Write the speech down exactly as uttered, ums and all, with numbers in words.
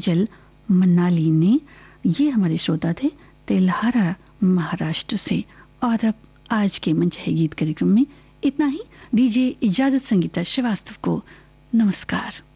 जल मनाली ने। ये हमारे श्रोता थे तेल्हारा महाराष्ट्र से। और अब आज के मन चाहे गीत कार्यक्रम में इतना ही। दीजिए इजाजत संगीता श्रीवास्तव को। नमस्कार।